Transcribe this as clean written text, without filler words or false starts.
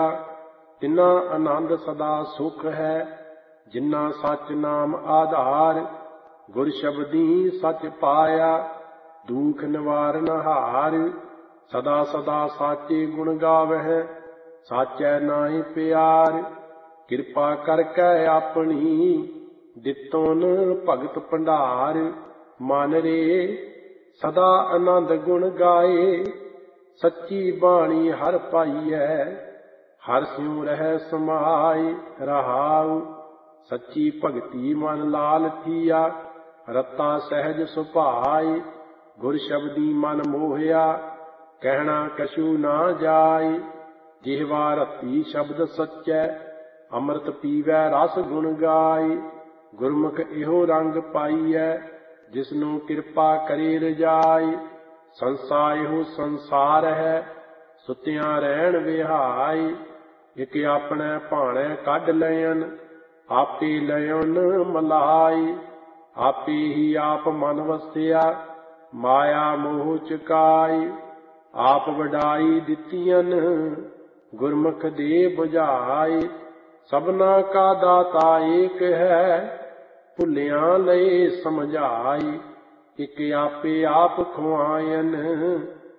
तिना आनंद सदा सुख है, जिन्ना सच नाम आधार। गुर शब्दी सच पाया, दुख निवारण हार। सदा सदा साचे गुण गावह, साचै नाहि प्यार। किरपा करकै अपनी, दितों न भगत भंडार। मन रे सदा आनंद गुण गाए, सच्ची बाणी हर पाईऐ। हर स्यों रह समाए रहाउ, सच्ची भगती मन लाल थिया। रता सहज सुभाए, गुर शब्दी मन मोहिया। कहना कछु ना जाए, जिहवा रती शब्द सच्चै। अमृत पीवै रस गुण गाए, गुरमुख इहो रंग पाईऐ। जिसनु किरपा करे रजाए, संसार इहो संसार है। सुतियां रहन विहाए, इक अपने भाणे कढ लयन। आपे लयन मलाए, आपे ही आप मन वसिया। माया मोह चुकाए, आप वडाई दितियन। गुरमुख दे बुझाए, सबना का दाता एक है। भुलियां लए समझाए, इक आपे आप खुआयन।